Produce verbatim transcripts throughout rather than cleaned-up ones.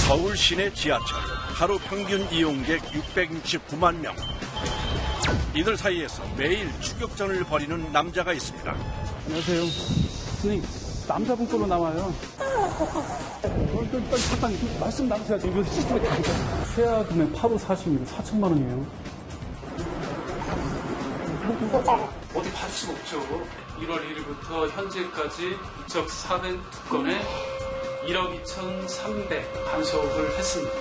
서울 시내 지하철 하루 평균 이용객 육백육십구만 명. 이들 사이에서 매일 추격전을 벌이는 남자가 있습니다. 안녕하세요. 선생님, 남자분 걸로 나와요. 잠깐 말씀 나누셔야죠. 이거 시스템에 다 있어요. 최하 금액 팔 호 사십입니다. 사천만 원이에요. 어디 받을 수가 없죠. 일월 일일부터 현재까지 이천 사백이 건에 일억 이천삼백 단속을 했습니다.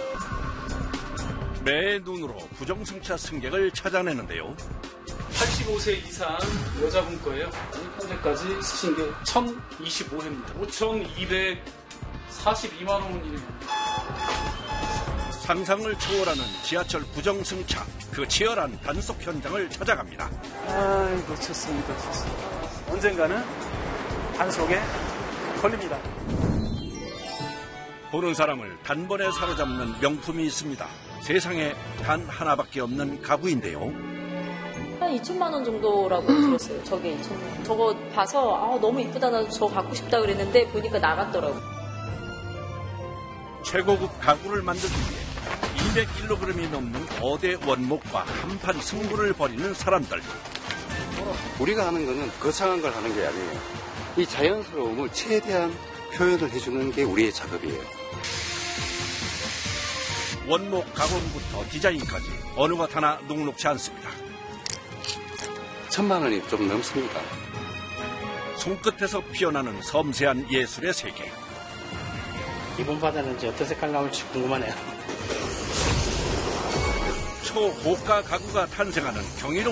매 눈으로 부정승차 승객을 찾아내는데요. 팔십오 세 이상 여자분 거예요. 현재까지 쓰신 게 천이십오 회입니다. 오천이백사십이만 원이네요. 상상을 초월하는 지하철 부정승차, 그 치열한 단속 현장을 찾아갑니다. 아이, 놓쳤습니다. 놓쳤습니다. 언젠가는 단속에 걸립니다. 보는 사람을 단번에 사로잡는 명품이 있습니다. 세상에 단 하나밖에 없는 가구인데요. 한 이천만 원 정도라고 들었어요. 저게 이천만 원. 저거 봐서 아, 너무 이쁘다, 나도 저거 갖고 싶다 그랬는데 보니까 나갔더라고요. 최고급 가구를 만들기 위해 이백 킬로그램이 넘는 거대 원목과 한판 승부를 벌이는 사람들. 우리가 하는 거는 거창한 걸 하는 게 아니에요. 이 자연스러움을 최대한 표현을 해주는 게 우리의 작업이에요. 원목 가공부터 디자인까지 어느 것 하나 녹록지 않습니다. 천만 원이 좀 넘습니다. 손끝에서 피어나는 섬세한 예술의 세계. 이번 바다는 이제 어떤 색깔 나올지 궁금하네요. 초고가 가구가 탄생하는 경이로운